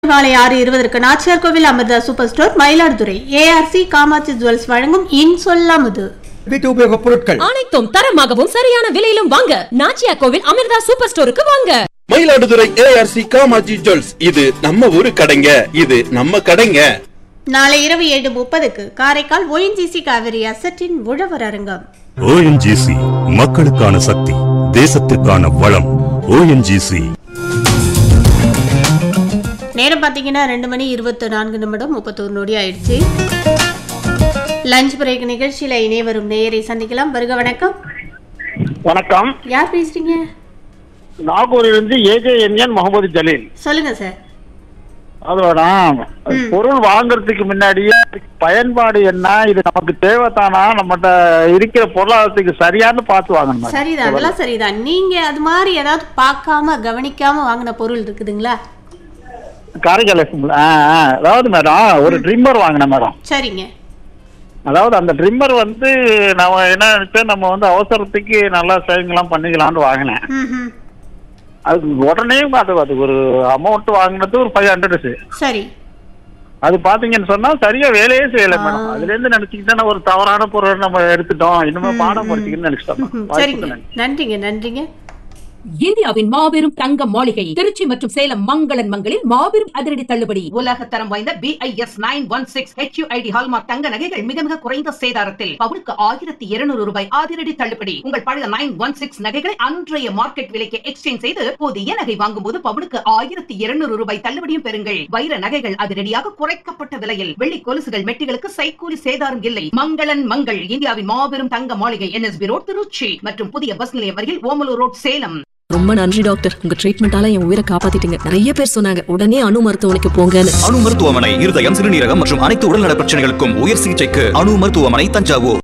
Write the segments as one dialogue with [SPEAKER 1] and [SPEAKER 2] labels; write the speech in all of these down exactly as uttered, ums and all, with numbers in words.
[SPEAKER 1] காலை ஆறு இருபதற்கு நாச்சியார் கோவில் Amrita super store Mayiladuthurai ARC Kamakshi jewels வழங்கும் இன் சொல்லாமது
[SPEAKER 2] வீட்டு உபயோக பொருட்கள்
[SPEAKER 3] அனைத்தும் தரமாகவும் சரியான விலையிலும் வாங்க நாச்சியார் கோவில் அமிர்தா சூப்பர் ஸ்டோருக்கு வாங்க.
[SPEAKER 4] மயிலாடுதுறை ஏஆர்சி காமாட்சி ஜுவல்ஸ், இது நம்ம ஊரு கடைங்க, இது நம்ம கடைங்க.
[SPEAKER 1] நாளை இரவு ஏழு முப்பதுக்கு காரைக்கால் ஓஎன்ஜிசி காவிரி அசட்டின் உழவர் அரங்கம்.
[SPEAKER 5] ஓஎன்ஜிசி மக்களுக்கான சக்தி, தேசத்திற்கான வளம். ஓஎன்ஜிசி.
[SPEAKER 1] நேரம் பாத்தீங்கன்னா ரெண்டு மணி இருபத்தி நான்கு நிமிடம் முப்பத்தோரு நொடி ஆயிடுச்சு. லஞ்ச் பிரேக் நிகழ்ச்சியில இணை வரும் நேயரை சந்திக்கலாம். வருக வணக்கம்.
[SPEAKER 6] வணக்கம்.
[SPEAKER 1] யார் பேசுறீங்க?
[SPEAKER 6] நாகூரிலிருந்து ஏஜேஎன்என் முகமது ஜலீல்.
[SPEAKER 1] சொல்லுங்க சார்.
[SPEAKER 6] அதோட பொருள் வாங்குறதுக்கு முன்னாடியே பயன்பாடு என்ன, இது நமக்கு தேவைத்தானா, நம்மகிட்ட இருக்கிற பொருளாதாரத்துக்கு சரியானு பார்த்து வாங்கணும்.
[SPEAKER 1] சரிதான், அதெல்லாம் சரிதான். நீங்க அது மாதிரி ஏதாவது பார்க்காம கவனிக்காம வாங்கின பொருள் இருக்குதுங்களா?
[SPEAKER 6] காரைக்கால் அதாவது மேடம் ஒரு ட்ரிம்மர் வாங்கினேன் மேடம்.
[SPEAKER 1] சரிங்க.
[SPEAKER 6] அதாவது அந்த ட்ரிம்மர் வந்து நம்ம என்ன நினைச்சேன், நம்ம வந்து அவசரத்துக்கு நல்லா சேவிங்லாம் பண்ணிக்கலாம்னு வாங்கினேன். அது உடனே அது அது ஒரு அமௌண்ட் வாங்கினது ஒரு ஃபைவ் ஹண்ட்ரட்.
[SPEAKER 1] சரி.
[SPEAKER 6] அது பாத்தீங்கன்னு சொன்னா சரியா வேலையே செய்யல மேடம். அதுல இருந்து நினைச்சுக்கிட்டா ஒரு தவறான பொருள் நம்ம எடுத்துட்டோம், இனிமே பாடம் படிச்சுக்கன்னு நினைச்சிட்டோம்.
[SPEAKER 1] சரிங்க, நன்றிங்க நன்றிங்க.
[SPEAKER 3] இந்தியாவின் மாபெரும் தங்க மாளிகை திருச்சி மற்றும் சேலம் மங்களன் மங்களில் மாபெரும் அதிரடி தள்ளுபடி.
[SPEAKER 7] உலக தரம் வாய்ந்த B I S nine one six HUID hallmark தங்க நகைகள் மிக மிக குறைந்த சேதாரத்தில் பவுனுக்கு ஆயிரத்தி இருநூறு ரூபாய் அதிரடி தள்ளுபடி. உங்கள் பழைய நைன் ஒன் சிக்ஸ் நகைகளை அன்றைய மார்க்கெட் விலைக்கு எக்ஸ்சேஞ்ச் செய்து புதிய நகை வாங்கும் போது பவுனுக்கு ஆயிரத்தி இருநூறு ரூபாய் தள்ளுபடியும் பெறுங்கள். வைர நகைகள் அதிரடியாக குறைக்கப்பட்ட விலையில், வெள்ளி கொலுசுகள் மெட்டிகளுக்கு சைக்கூலி சேதாரம் இல்லை. மங்களன் மங்கள் இந்தியாவின் மாபெரும் தங்க மாளிகை என்எஸ்பி ரோட் திருச்சி மற்றும் புதிய பஸ் நிலையம் அருகில் ஓமலூர் ரோட் சேலம்.
[SPEAKER 3] ரொம்ப நன்றி டாக்டர், உங்க ட்ரீட்மெண்டால என் உயிரை காப்பாத்திட்டீங்க. நிறைய பேர் சொன்னாங்க உடனே அணு மருத்துவமனைக்கு போங்கன்னு.
[SPEAKER 8] அணு மருத்துவமனை இருதயம், சிறுநீரகம் மற்றும் அனைத்து உடல்நல பிரச்சனைகளுக்கும் உயர் சிகிச்சைக்கு அணு மருத்துவமனை தஞ்சாவூர்.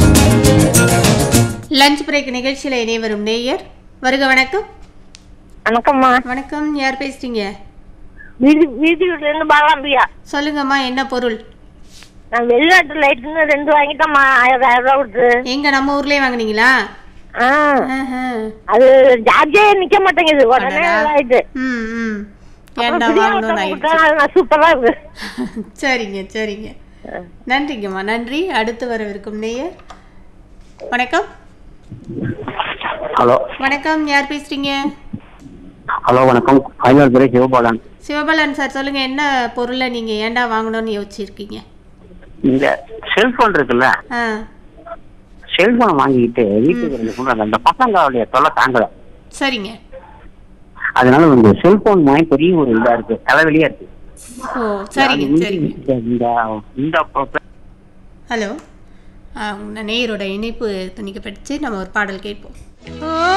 [SPEAKER 1] லஞ்ச் பிரேக் நிகழ்ச்சியில இணை வரும் நேயர். வருக வணக்கம்.
[SPEAKER 9] வணக்கம்மா.
[SPEAKER 1] வணக்கம். யார் பேசுறீங்க?
[SPEAKER 9] வீதி வீதி வீட்டுல இருந்து பாலாம்பியா.
[SPEAKER 1] சொல்லுங்கம்மா, என்ன பொருள்?
[SPEAKER 9] நான் வெளிநாட்டு லைட்னு ரெண்டு வாங்கிட்டேம்மா, ஆயிரம் ஆயிரம் ரூபா கொடுத்து.
[SPEAKER 1] எங்க நம்ம ஊர்லயே வாங்குனீங்களா?
[SPEAKER 9] அது சார்ஜே நிக்க மாட்டேங்குது, உடனே ஆயிட்டு. சூப்பரா இருக்கு.
[SPEAKER 1] சரிங்க சரிங்க, நன்றிங்கம்மா நன்றி. அடுத்து வரவிருக்கும் நேயர். வணக்கம்.
[SPEAKER 10] ஹலோ
[SPEAKER 1] வணக்கம். யார் பேசுறீங்க?
[SPEAKER 10] ஹலோ வணக்கம். மயிலாடுதுறை சிவபாலன்.
[SPEAKER 1] சிவபாலன் சார், சொல்லுங்க, என்ன பொருளை நீங்க ஏண்டா வாங்கணும்னு யோசிச்சிருக்கீங்க?
[SPEAKER 10] இந்த செல்போன் இருக்குல்ல, செல்போன் வாங்கிட்டு வீட்டுக்கு அந்த பசங்களுடைய தொல்லை தாங்கல.
[SPEAKER 1] சரிங்க.
[SPEAKER 10] அதனால இந்த செல்போன் வாங்கி பெரிய ஒரு இதா இருக்கு, தலைவலியா இருக்கு.
[SPEAKER 1] ஓ சரிங்க சரிங்க.
[SPEAKER 10] இந்த
[SPEAKER 1] ஹலோ, நேயரோட இணைப்பு துணிக்கப்பட்டுச்சு. நம்ம ஒரு பாடல் கேட்போம்.